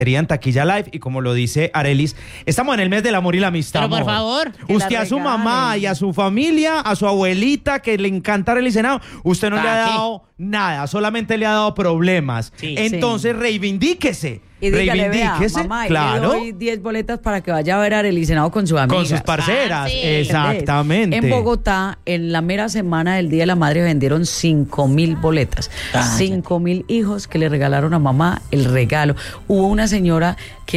en Taquilla Live, y como lo dice Arelis, estamos en el mes del amor y la amistad. Pero por amor. favor, Usted a su mamá y a su familia, a su abuelita que le encanta Arelis Henao, usted no le ha dado nada, solamente le ha dado problemas. Sí. Entonces reivindíquese. Y dígale, Reivindíquese, vea, mamá, claro. le doy 10 boletas para que vaya a ver a Arelis Henao con sus amigas. Con sus parceras, sí. exactamente. En Bogotá, en la mera semana del Día de la Madre, vendieron 5.000 boletas. 5.000 hijos que le regalaron a mamá el regalo. Hubo una señora que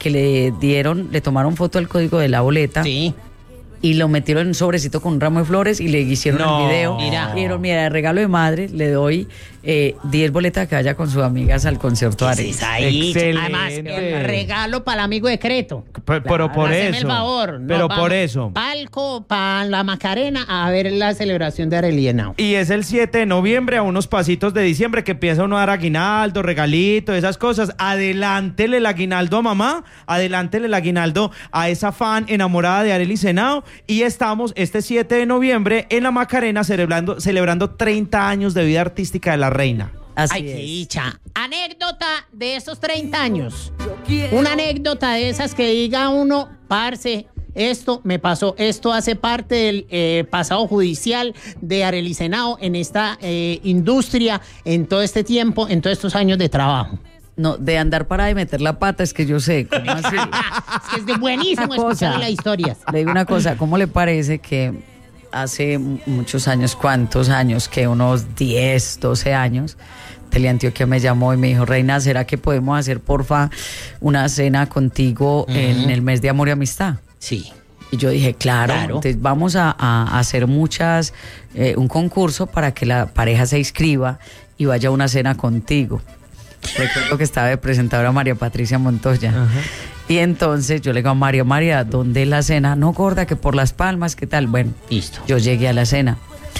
le tomaron foto del código de la boleta. Sí. Y lo metieron en un sobrecito con un ramo de flores y le hicieron el video. Mira. Y dijeron, mira, de regalo de madre le doy 10 boletas que vaya con sus amigas al concierto de Arelis. Excelente. Además, el regalo para el amigo decreto. Pero por Háceme eso. el favor. Pero por eso. Palco para la Macarena a ver la celebración de Arelis Henao. Y es el 7 de noviembre, a unos pasitos de diciembre, que empieza uno a dar aguinaldo, regalito, esas cosas. Adelántele el aguinaldo a mamá, adelántele el aguinaldo a esa fan enamorada de Arelis Henao. Y estamos este 7 de noviembre en la Macarena celebrando 30 años de vida artística de la reina. Así Ay, qué es. dicha. Anécdota de esos 30 años. Una anécdota de esas que diga uno, parce, esto me pasó, esto hace parte del pasado judicial de Arelis Henao en esta industria, en todo este tiempo, en todos estos años de trabajo. No, de andar para de meter la pata, es que yo sé, ¿cómo así? Es que es de buenísimo Una cosa. escuchar las historias. Le digo una cosa, ¿cómo le parece que hace muchos años, cuántos años, que unos 10, 12 años, Teleantioquia me llamó y me dijo, Reina, ¿será que podemos hacer, porfa, una cena contigo en el mes de amor y amistad? Sí. Y yo dije, claro. Entonces vamos a hacer un concurso para que la pareja se inscriba y vaya a una cena contigo. Recuerdo que estaba de presentadora María Patricia Montoya. Ajá. Y entonces yo le digo a María, ¿dónde es la cena? No, gorda, que por Las Palmas, ¿qué tal? Bueno, listo. Yo llegué a la cena.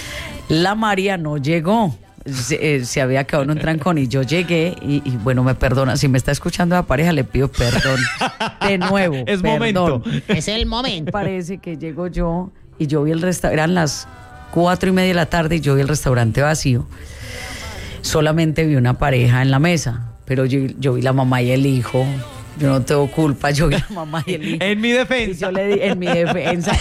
La María no llegó. Se había quedado en un trancón y yo llegué y bueno, me perdona. Si me está escuchando la pareja, le pido perdón. De nuevo. Es perdón. momento. Es el momento. Parece que llego yo y yo vi el restaurante, eran las 4:30 de la tarde y yo vi el restaurante vacío. Solamente vi una pareja en la mesa, pero yo vi la mamá y el hijo. Yo no tengo culpa, yo vi la mamá y el hijo. En mi defensa. En mi defensa.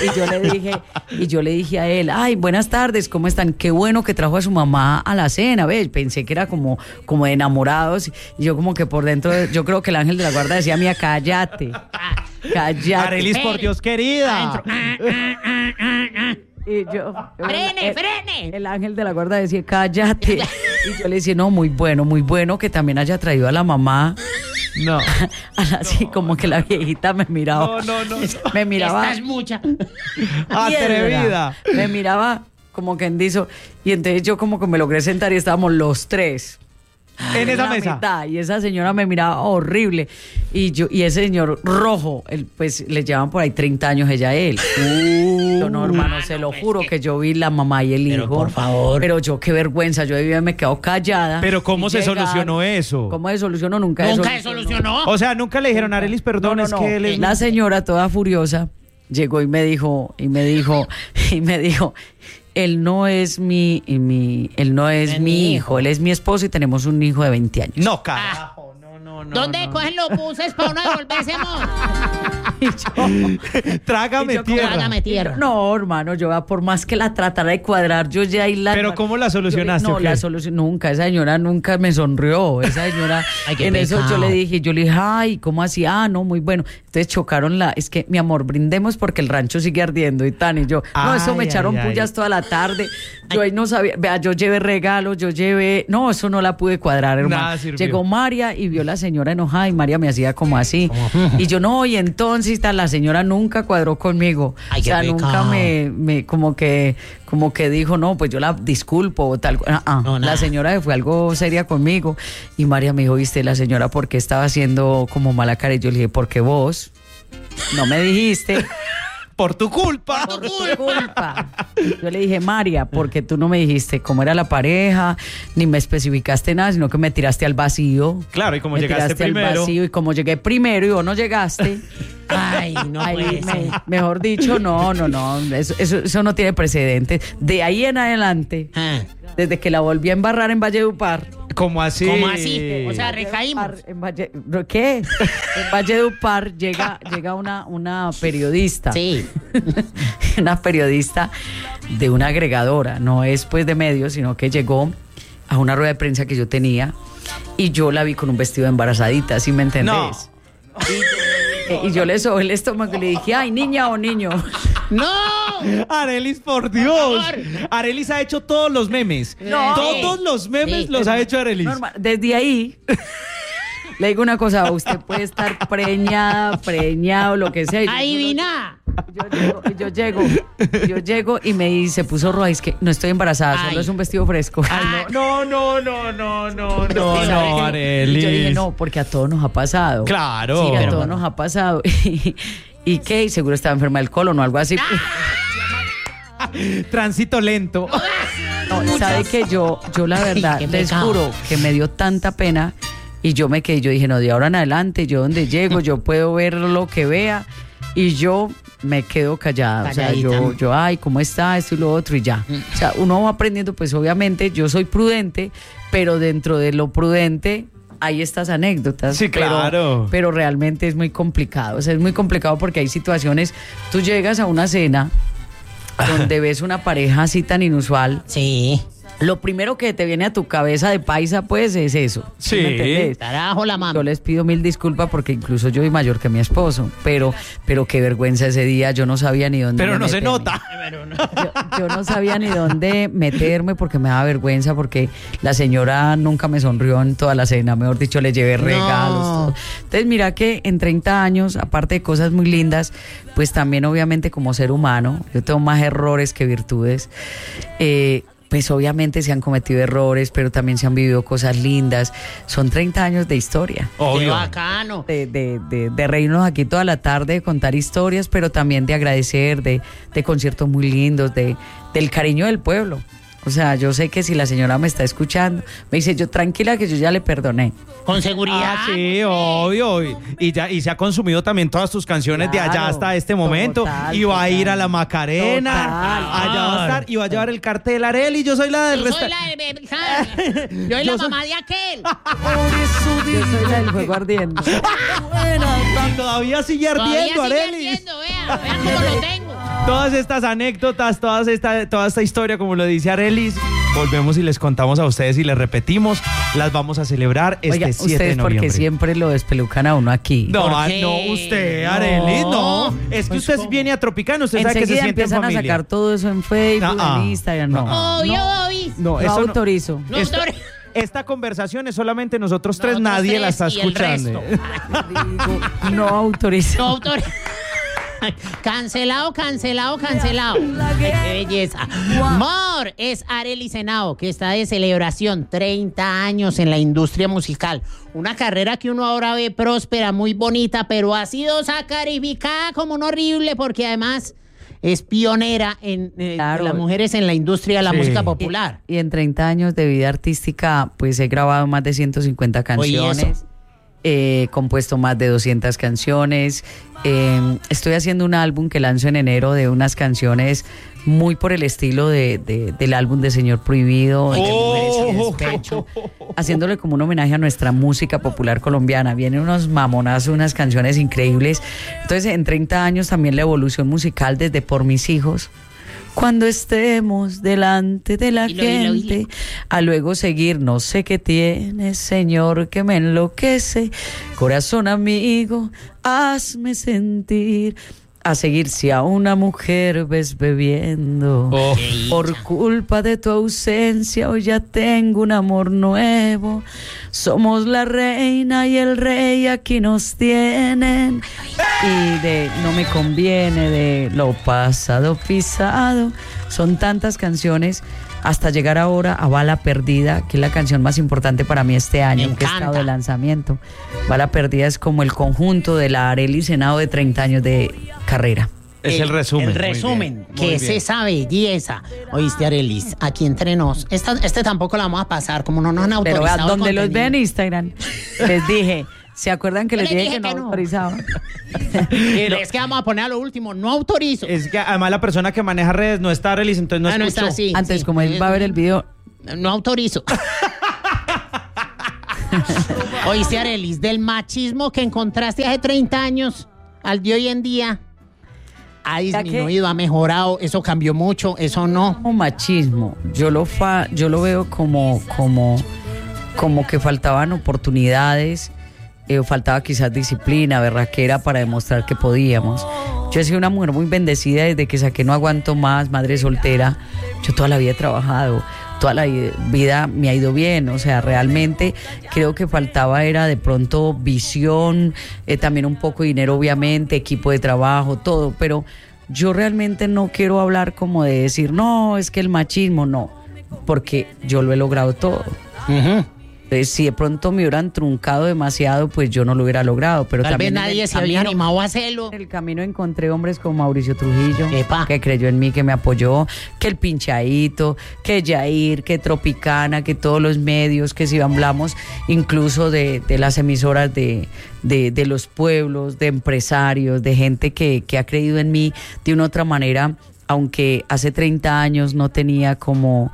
Y yo le dije a él, ay, buenas tardes, ¿cómo están? Qué bueno que trajo a su mamá a la cena, ¿ves? Pensé que era como de enamorados. Y yo como que por dentro, yo creo que el ángel de la guarda decía, mía, cállate. Cállate. Arelis, por Dios querida. Y yo, frene. El ángel de la guarda decía, cállate. Y yo le decía, no, muy bueno que también haya traído a la mamá. No. Así como que la viejita me miraba. No. Me miraba. Esta es mucha. Atrevida. Me miraba como que endizo. Y entonces yo como que me logré sentar y estábamos los tres. En esa mesa. Mitad, y esa señora me miraba horrible. Y ese señor rojo, pues le llevaban por ahí 30 años ella a él. Yo no, hermano, se lo juro que yo vi la mamá y el hijo. Pero por favor. Pero yo qué vergüenza, yo debí haberme quedado callada. Pero ¿cómo se solucionó eso? ¿Cómo se solucionó? Nunca se solucionó. O sea, nunca le dijeron a Arelis, perdón, No. es que él es... La señora toda furiosa llegó y me dijo, él no es mi hijo, él es mi esposo y tenemos un hijo de 20 años. No, carajo. ¿Dónde cogen los buses para uno devolverse? Trágame tierra. No, hermano, yo por más que la tratara de cuadrar, yo ya ahí la... ¿Pero cómo la solucionaste? La solución nunca, esa señora nunca me sonrió, esa señora... Ay, qué en pecado. eso yo le dije, ay, ¿cómo así? No, muy bueno. Entonces chocaron es que, mi amor, brindemos porque el rancho sigue ardiendo y tan, y yo, eso me echaron pullas toda la tarde, yo ahí no sabía, vea, yo llevé regalos, no, eso no la pude cuadrar, hermano. Llegó María y vio la señora enojada y María me hacía como así, y yo, no, y entonces la señora nunca cuadró conmigo. Ay, o sea, qué nunca me como que dijo, no, pues yo la disculpo o tal. No, la señora fue algo seria conmigo y María me dijo, viste, la señora, ¿por qué estaba haciendo como mala cara? Y yo le dije, porque vos no me dijiste. Por tu culpa. Por tu culpa. Yo le dije, María, porque tú no me dijiste cómo era la pareja, ni me especificaste nada, sino que me tiraste al vacío. Claro, y como me llegaste tiraste primero. al vacío, y como llegué primero y vos no llegaste, Ay, no puede ser. Mejor dicho, no. Eso no tiene precedentes. De ahí en adelante, desde que la volví a embarrar en Valledupar. ¿Cómo así? ¿Cómo así? O sea, recaímos. ¿Qué? En Valledupar llega una periodista. Sí. Una periodista de una agregadora, no es pues de medios, sino que llegó a una rueda de prensa que yo tenía y yo la vi con un vestido de embarazadita, ¿sí me entendés? No. Y yo le sobé el estómago y le dije, ay, niña o niño. ¡No! Arelis, por Dios. Arelis ha hecho todos los memes. No. Todos los memes los ha hecho Arelis. Normal. Desde ahí, le digo una cosa, usted puede estar preñado, lo que sea. ¡Adivina! Yo llego y se puso roja, es que no estoy embarazada, solo es un vestido fresco. No, Arelis. Y yo dije, no, porque a todos nos ha pasado. Claro. Sí, a todos nos ha pasado. ¿Y qué? Y seguro estaba enferma del colon o algo así. Tránsito lento. No, sabe que yo la verdad, les juro que me dio tanta pena y yo me quedé, yo dije, no, de ahora en adelante, yo donde llego, yo puedo ver lo que vea y yo me quedo callada. O sea, yo, ay, ¿cómo está? Esto y lo otro y ya. O sea, uno va aprendiendo, pues obviamente yo soy prudente, pero dentro de lo prudente hay estas anécdotas. Sí, claro. Pero realmente es muy complicado. O sea, es muy complicado porque hay situaciones, tú llegas a una cena donde ves una pareja así tan inusual. Sí. Lo primero que te viene a tu cabeza de paisa, pues, es eso. Sí. ¿Me entendés? Carajo la mano. Yo les pido mil disculpas porque incluso yo soy mayor que mi esposo, pero qué vergüenza ese día, yo no sabía ni dónde Pero no meterme. se nota. Yo no sabía ni dónde meterme porque me daba vergüenza, porque la señora nunca me sonrió en toda la cena, mejor dicho, le llevé regalos. Todo. Entonces, mira que en 30 años, aparte de cosas muy lindas, pues también obviamente como ser humano, yo tengo más errores que virtudes, pues obviamente se han cometido errores, pero también se han vivido cosas lindas. Son 30 años de historia. Obvio. ¡Qué bacano! De reírnos aquí toda la tarde, de contar historias, pero también de agradecer, de conciertos muy lindos, del cariño del pueblo. O sea, yo sé que si la señora me está escuchando, me dice, yo tranquila que yo ya le perdoné. Con seguridad. Sí, obvio. Y se ha consumido también todas tus canciones de allá hasta este momento. Y va a ir a la Macarena. Allá va a estar y va a llevar el cartel Areli. Yo soy la del restaurante. Yo soy la mamá de aquel. Yo soy la del fuego ardiendo. Todavía sigue ardiendo, Areli. Vean cómo lo tengo. Todas estas anécdotas, toda esta historia, como lo dice Arelis, volvemos y les contamos a ustedes y les repetimos, las vamos a celebrar este 7 de noviembre. Porque siempre lo despelucan a uno aquí. No, usted, Arelis, no. Es que usted viene a Tropicana, usted sabe que se siente en familia. Empiezan a sacar todo eso en Facebook, en Instagram, no. Obvio. No, eso autorizo. No. Esta conversación es solamente nosotros tres, nadie la está escuchando. No autorizo. No autorizo. Cancelado. Qué belleza. Mor es Arelis Henao, que está de celebración, 30 años en la industria musical. Una carrera que uno ahora ve próspera, muy bonita, pero ha sido sacrificada como un horrible, porque además es pionera en las mujeres en la industria de la música popular. Y en 30 años de vida artística, pues he grabado más de 150 canciones. Compuesto más de 200 canciones. Estoy haciendo un álbum que lanzo en enero de unas canciones muy por el estilo del álbum de Señor Prohibido, Despecho, haciéndole como un homenaje a nuestra música popular colombiana. Vienen unos mamonazos, unas canciones increíbles. Entonces, en 30 años también la evolución musical desde Por Mis Hijos, cuando estemos delante de la gente, a luego seguir, no sé qué tienes, Señor, que me enloquece, corazón amigo, hazme sentir, a seguir si a una mujer ves bebiendo, por culpa de tu ausencia hoy ya tengo un amor nuevo, somos la reina y el rey aquí nos tienen, y de no me conviene, de lo pasado pisado, son tantas canciones hasta llegar ahora a Bala Perdida, que es la canción más importante para mí este año, que he estado de lanzamiento. Bala Perdida es como el conjunto de la Arelis Henao de 30 años de carrera. Es el resumen. El resumen, que es esa belleza. Oíste, Arelis, aquí entre nos. Este tampoco la vamos a pasar, como no nos han autorizado. Pero donde los ve en Instagram, les dije, ¿Se acuerdan que les dije que no autorizaba? Es que vamos a poner a lo último, no autorizo. Es que además la persona que maneja redes no está, Arelis, entonces no escuchó. está así. Antes, sí. como él va a ver el video... No autorizo. Oíste, Arelis, del machismo que encontraste hace 30 años al de hoy en día, ha disminuido, ha mejorado, eso cambió mucho, eso no. Como machismo, yo lo veo como que faltaban oportunidades, faltaba quizás disciplina, berraquera para demostrar que podíamos. Yo he sido una mujer muy bendecida desde que saqué No Aguanto Más, madre soltera. Yo toda la vida he trabajado, toda la vida me ha ido bien, o sea, realmente creo que faltaba era de pronto visión, también un poco de dinero obviamente, equipo de trabajo, todo, pero yo realmente no quiero hablar como de decir, no, es que el machismo, no, porque yo lo he logrado todo. Uh-huh. Entonces, si de pronto me hubieran truncado demasiado, pues yo no lo hubiera logrado. Pero Tal vez también nadie se había animado a hacerlo. En el camino encontré hombres como Mauricio Trujillo, Epa. que creyó en mí, que me apoyó, que el Pinchadito, que Yair, que Tropicana, que todos los medios, que si hablamos incluso de las emisoras de los pueblos, de empresarios, de gente que ha creído en mí de una otra manera, aunque hace 30 años no tenía como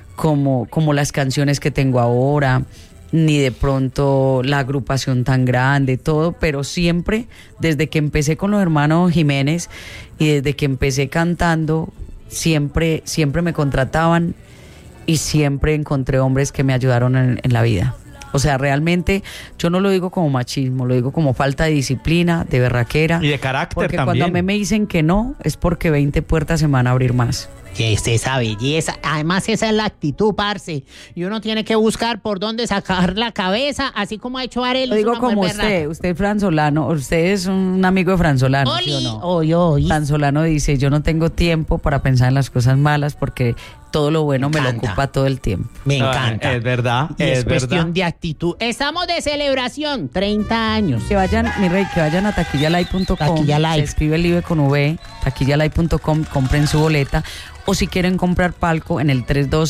las canciones que tengo ahora, ni de pronto la agrupación tan grande, todo, pero siempre, desde que empecé con los hermanos Jiménez y desde que empecé cantando, siempre me contrataban y siempre encontré hombres que me ayudaron en la vida. O sea, realmente yo no lo digo como machismo, lo digo como falta de disciplina, de berraquera. Y de carácter porque también. Cuando a mí me dicen que no, es porque 20 puertas se me van a abrir más. Que es esa belleza, además esa es la actitud, parce. Y uno tiene que buscar por dónde sacar la cabeza, así como ha hecho Arelis. Lo digo como usted Franzolano, usted es un amigo de Franzolano, ¿sí o no? Oy. Franzolano dice, yo no tengo tiempo para pensar en las cosas malas porque todo lo bueno me lo ocupa todo el tiempo. Me encanta. Es verdad, Y es cuestión verdad. de actitud. Estamos de celebración, 30 años. Que vayan, mi rey, que vayan a taquillalive.com. Taquilla Live. Se escribe Live con V, taquillalive.com, compren su boleta. O si quieren comprar palco, en el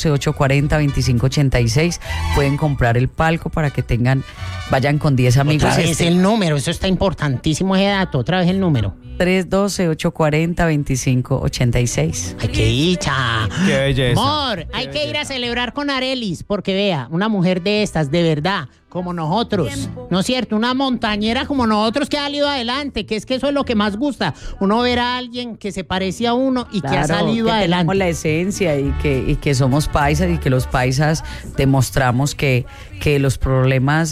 312-840-2586, pueden comprar el palco para que vayan con 10 amigos. Otra vez el número, eso está importantísimo ese dato. Otra vez el número. 312-840-2586. ¡Ay, qué dicha! Qué belleza. Amor, hay que ir a celebrar con Arelis, porque vea, una mujer de estas, de verdad, como nosotros, ¿no es cierto? Una montañera como nosotros que ha salido adelante, que es que eso es lo que más gusta. Uno ver a alguien que se parece a uno y que ha salido que adelante. tenemos la esencia y que somos paisas y que los paisas demostramos que los problemas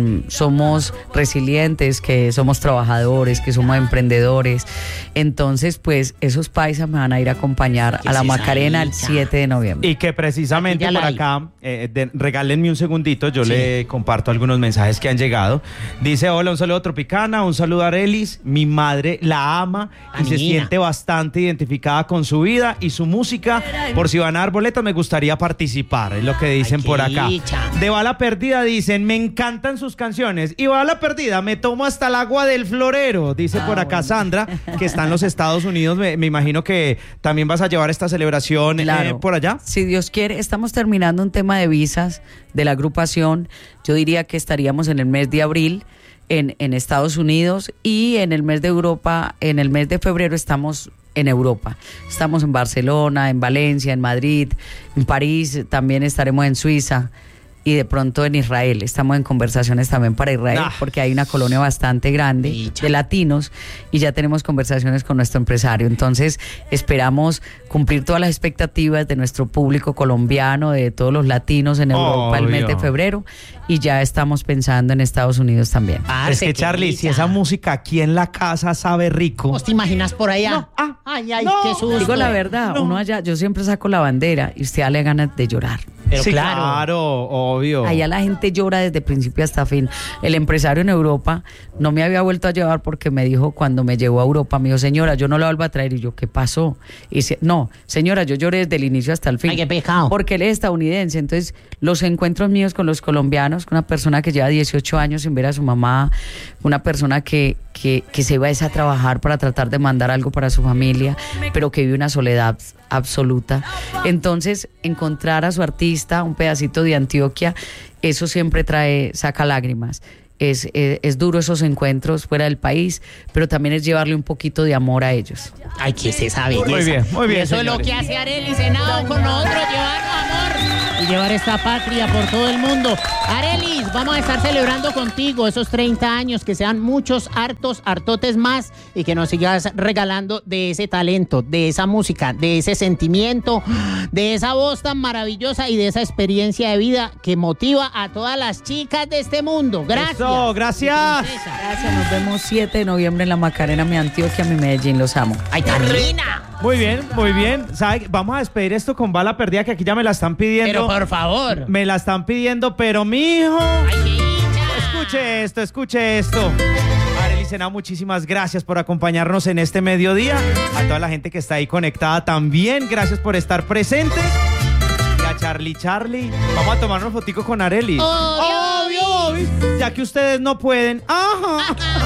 somos resilientes, que somos trabajadores, que somos emprendedores. Entonces, pues, esos paisas me van a ir a acompañar a la Macarena el 7 de noviembre. Y que precisamente Aquí ya por la acá, regálenme un segundito, yo le comparto algunos mensajes que han llegado. Dice, hola, un saludo a Tropicana, un saludo a Arelis, mi madre la ama y se siente bastante identificada con su vida y su música. Por si van a dar boletas, me gustaría participar, es lo que dicen por acá. dicha. De Bala Perdida dicen, me encantan sus canciones. Y Bala Perdida, me tomo hasta el agua del florero, dice por acá Sandra, que está en los Estados Unidos. Me imagino que también vas a llevar esta celebración Claro. por allá. Si Dios quiere, estamos terminando un tema de visas de la agrupación. Yo diría que estaríamos en el mes de abril en Estados Unidos y en el mes de Europa, en el mes de febrero estamos en Europa. Estamos en Barcelona, en Valencia, en Madrid, en París, también estaremos en Suiza y de pronto en Israel. Estamos en conversaciones también para Israel porque hay una colonia bastante grande de latinos y ya tenemos conversaciones con nuestro empresario. Entonces esperamos cumplir todas las expectativas de nuestro público colombiano, de todos los latinos en Europa el mes de febrero y ya estamos pensando en Estados Unidos también. Es que Charlie, si esa música aquí en la casa sabe rico. ¿Vos te imaginas por allá? No, ay, no. qué susto. Digo la verdad, uno allá, yo siempre saco la bandera y usted ya le ganas de llorar. Pero sí, claro, obvio. Allá la gente llora desde principio hasta fin. El empresario en Europa no me había vuelto a llevar porque me dijo cuando me llevó a Europa, me dijo, señora, yo no la vuelvo a traer. Y yo, ¿qué pasó? Y dice, no, señora, yo lloré desde el inicio hasta el fin. Ay, qué pecado. Porque él es estadounidense. Entonces, los encuentros míos con los colombianos, con una persona que lleva 18 años sin ver a su mamá, una persona que se va a trabajar para tratar de mandar algo para su familia, pero que vive una soledad absoluta. Entonces, encontrar a su artista, un pedacito de Antioquia, eso siempre saca lágrimas. es duro esos encuentros fuera del país, pero también es llevarle un poquito de amor a ellos. Ay, ¿qué es esa belleza? Muy bien. Y eso señores. es lo que hace Arelis Henao con nosotros, llevarnos amor y llevar esta patria por todo el mundo. Arelis, vamos a estar celebrando contigo esos 30 años, que sean muchos, hartotes más, y que nos sigas regalando de ese talento, de esa música, de ese sentimiento, de esa voz tan maravillosa y de esa experiencia de vida que motiva a todas las chicas de este mundo. Gracias. Eso, gracias. Gracias, nos vemos 7 de noviembre en La Macarena, mi Antioquia, mi Medellín, los amo. ¡Ay, tan linda! Muy bien. ¿Sabe? Vamos a despedir esto con bala perdida, que aquí ya me la están pidiendo. Pero por favor. Me la están pidiendo, pero mijo. ¡Ay, qué hincha! Escuche esto. Arelis Henao, muchísimas gracias por acompañarnos en este mediodía. A toda la gente que está ahí conectada también, gracias por estar presentes. Y a Charlie, vamos a tomar una fotico con Arelis. Obvio. Ya que ustedes no pueden. Ajá.